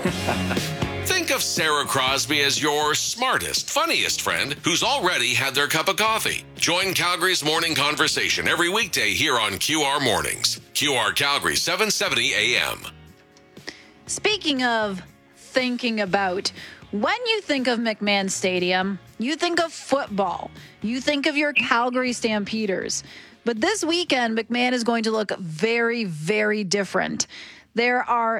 Think of Sarah Crosby as your smartest, funniest friend who's already had their cup of coffee. Join Calgary's morning conversation every weekday here on QR Mornings. QR Calgary 770 AM. Speaking of thinking about, when you think of McMahon Stadium, you think of football. You think of your Calgary Stampeders. But this weekend, McMahon is going to look very, very different. There are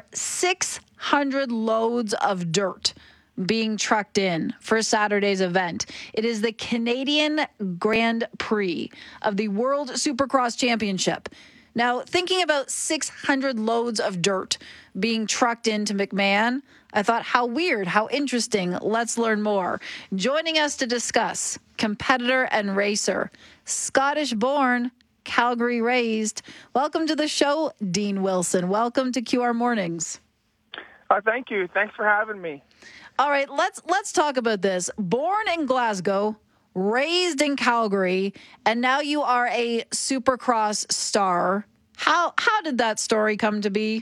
600 loads of dirt being trucked in for Saturday's event. It is the Canadian Grand Prix of the World Supercross Championship. Now, thinking about 600 loads of dirt being trucked into McMahon, I thought, how weird, how interesting. Let's learn more. Joining us to discuss, competitor and racer, Scottish-born, Calgary raised. Welcome to the show, Dean Wilson. Welcome to QR Mornings. Thank you. Thanks for having me. All right, let's talk about this. Born in Glasgow, raised in Calgary, and now you are a Supercross star. How did that story come to be?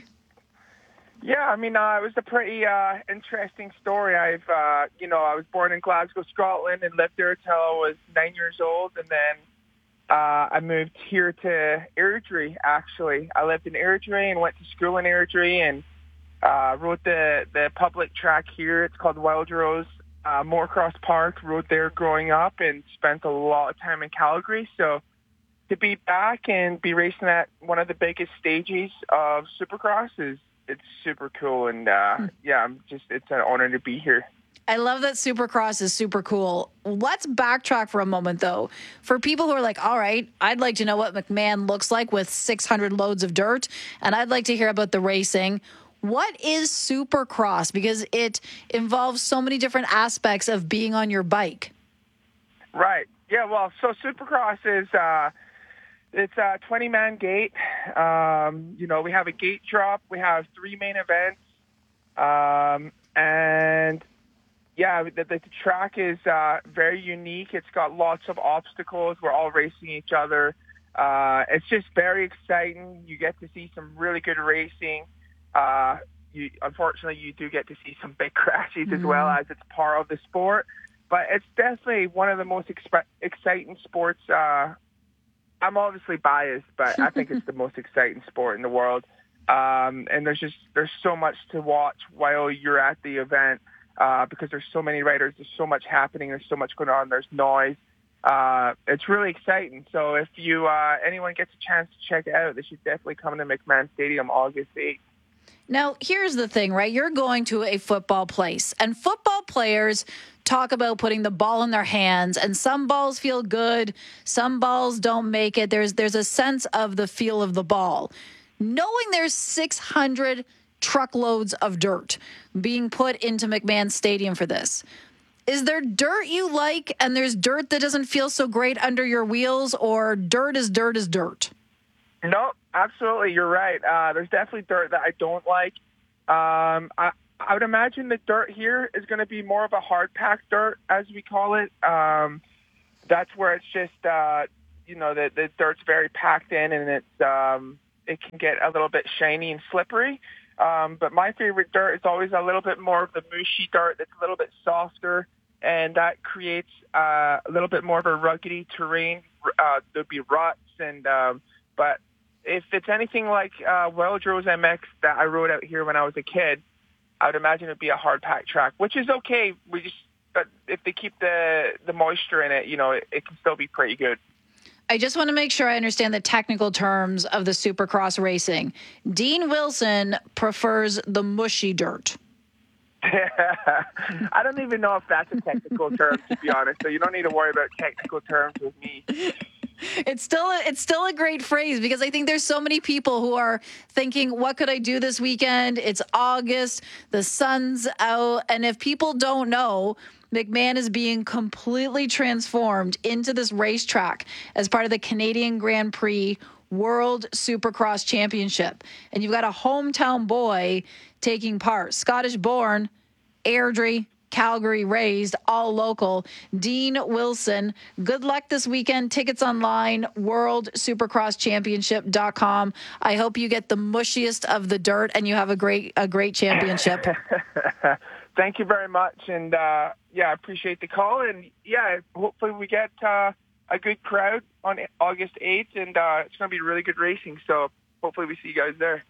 Yeah, I mean, it was a pretty interesting story. I was born in Glasgow, Scotland, and lived there until I was 9 years old, and then I moved here to Airdrie, actually. I lived in Airdrie and went to school in Airdrie and rode the public track here. It's called Wild Rose Moorcross Park. Rode there growing up and spent a lot of time in Calgary. So to be back and be racing at one of the biggest stages of Supercross it's super cool. And it's an honor to be here. I love that Supercross is super cool. Let's backtrack for a moment, though. For people who are like, all right, I'd like to know what McMahon looks like with 600 loads of dirt, and I'd like to hear about the racing. What is Supercross? Because it involves so many different aspects of being on your bike. Right. Yeah, well, so Supercross is it's a 20-man gate. We have a gate drop. We have 3 main events. The track is very unique. It's got lots of obstacles. We're all racing each other. It's just very exciting. You get to see some really good racing. Unfortunately, you do get to see some big crashes as well, as it's part of the sport. But it's definitely one of the most exciting sports. I'm obviously biased, but I think it's the most exciting sport in the world. And there's so much to watch while you're at the event. Because there's so many riders, there's so much happening, there's so much going on, there's noise. It's really exciting. So if anyone gets a chance to check it out, they should definitely come to McMahon Stadium August 8th. Now, here's the thing, right? You're going to a football place, and football players talk about putting the ball in their hands, and some balls feel good, some balls don't make it. There's a sense of the feel of the ball. Knowing there's 600 truckloads of dirt being put into McMahon Stadium for this, is there dirt you like and there's dirt that doesn't feel so great under your wheels, or dirt is dirt is dirt? No, absolutely. You're right. There's definitely dirt that I don't like. I would imagine the dirt here is going to be more of a hard-packed dirt, as we call it. That's where it's just, the dirt's very packed in, and it can get a little bit shiny and slippery. But my favorite dirt is always a little bit more of the mushy dirt that's a little bit softer, and that creates a little bit more of a ruggedy terrain. There'd be ruts, but if it's anything like Wild Rose MX that I rode out here when I was a kid, I would imagine it'd be a hard-packed track, which is okay. But if they keep the moisture in it, it can still be pretty good. I just want to make sure I understand the technical terms of the Supercross racing. Dean Wilson prefers the mushy dirt. I don't even know if that's a technical term, to be honest. So you don't need to worry about technical terms with me. It's still a great phrase, because I think there's so many people who are thinking, what could I do this weekend? It's August, the sun's out. And if people don't know, McMahon is being completely transformed into this racetrack as part of the Canadian Grand Prix World Supercross Championship. And you've got a hometown boy taking part, Scottish-born, Airdrie, Calgary raised, all local. Dean Wilson, good luck this weekend. Tickets online, worldsupercrosschampionship.com. I hope you get the mushiest of the dirt and you have a great championship. Thank you very much. And, I appreciate the call. And, hopefully we get a good crowd on August 8th, and it's going to be really good racing. So hopefully we see you guys there.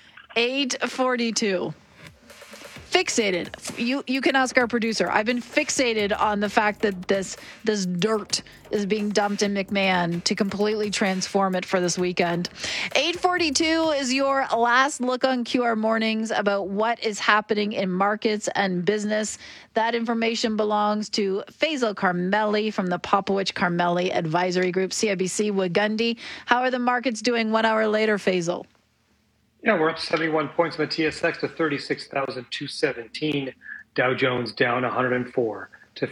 8:42. Fixated. You can ask our producer. I've been fixated on the fact that this dirt is being dumped in McMahon to completely transform it for this weekend. 8:42 is your last look on QR Mornings about what is happening in markets and business. That information belongs to Faisal Carmeli from the Popowich Carmeli Advisory Group, CIBC Wigundy. How are the markets doing 1 hour later, Faisal? Yeah, we're up 71 points on the TSX to 36,217. Dow Jones down 104 to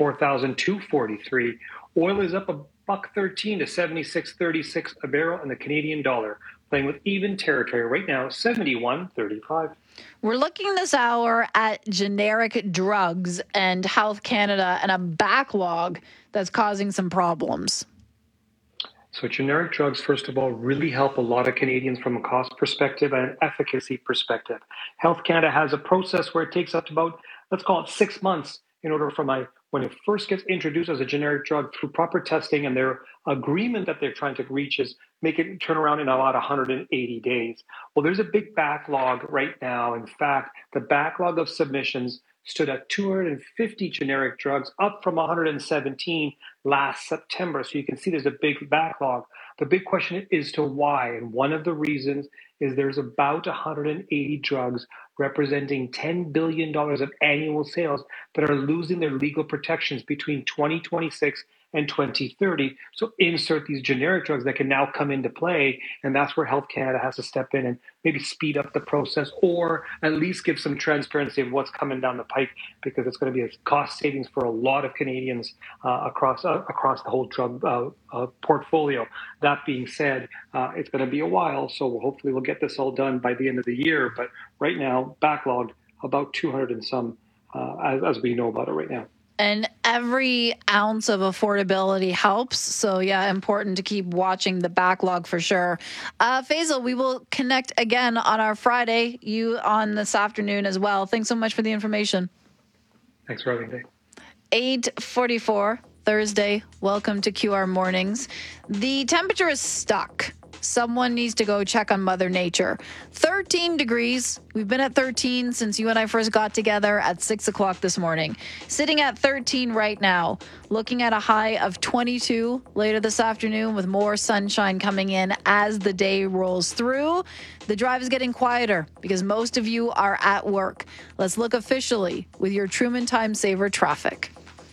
54,243. Oil is up $1.13 to 76.36 a barrel, and the Canadian dollar playing with even territory right now, 71.35. We're looking this hour at generic drugs and Health Canada and a backlog that's causing some problems. So generic drugs, first of all, really help a lot of Canadians from a cost perspective and an efficacy perspective. Health Canada has a process where it takes up to about, let's call it 6 months in order for when it first gets introduced as a generic drug through proper testing, and their agreement that they're trying to reach is make it turn around in about 180 days. Well, there's a big backlog right now. In fact, the backlog of submissions stood at 250 generic drugs, up from 117 last September. So you can see there's a big backlog. The big question is to why. And one of the reasons is there's about 180 drugs representing $10 billion of annual sales that are losing their legal protections between 2026 and 2030. So insert these generic drugs that can now come into play. And that's where Health Canada has to step in and maybe speed up the process, or at least give some transparency of what's coming down the pike, because it's going to be a cost savings for a lot of Canadians across the whole drug portfolio. That being said, it's going to be a while, so hopefully we'll get this all done by the end of the year. But right now, backlogged about 200 and some, as we know about it right now. And every ounce of affordability helps. So, important to keep watching the backlog for sure. Faisal, we will connect again on our Friday, you on this afternoon as well. Thanks so much for the information. Thanks for having me. 8:44, Thursday. Welcome to QR Mornings. The temperature is stuck. Someone needs to go check on Mother Nature. 13 degrees. We've been at 13 since you and I first got together at 6 o'clock this morning. Sitting at 13 right now. Looking at a high of 22 later this afternoon with more sunshine coming in as the day rolls through. The drive is getting quieter because most of you are at work. Let's look officially with your Truman Time Saver traffic.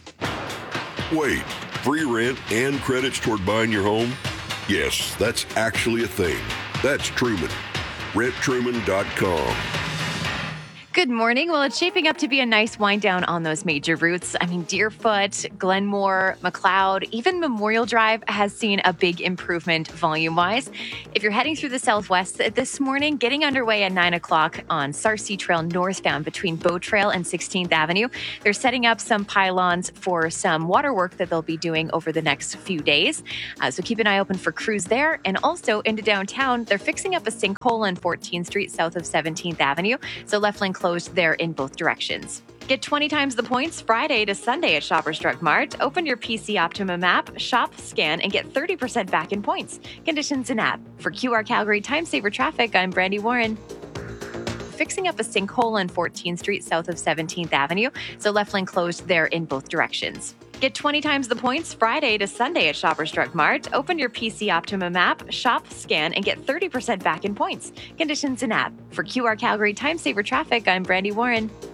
Wait, free rent and credits toward buying your home? Yes, that's actually a thing. That's Truman. RentTruman.com. Good morning. Well, it's shaping up to be a nice wind down on those major routes. I mean, Deerfoot, Glenmore, McLeod, even Memorial Drive has seen a big improvement volume-wise. If you're heading through the southwest this morning, getting underway at 9 o'clock on Sarcee Trail northbound between Bow Trail and 16th Avenue. They're setting up some pylons for some water work that they'll be doing over the next few days. So keep an eye open for crews there. And also into downtown, they're fixing up a sinkhole on 14th Street south of 17th Avenue. So left lane closed there in both directions. Get 20 times the points Friday to Sunday at Shoppers Drug Mart. Open your PC Optimum app, shop, scan, and get 30% back in points. Conditions in app. For QR Calgary Time Saver Traffic, I'm Brandy Warren. Fixing up a sinkhole on 14th Street south of 17th Avenue. So left lane closed there in both directions. Get 20 times the points Friday to Sunday at Shoppers Drug Mart. Open your PC Optimum app, shop, scan, and get 30% back in points. Conditions in app. For QR Calgary Time Saver Traffic, I'm Brandy Warren.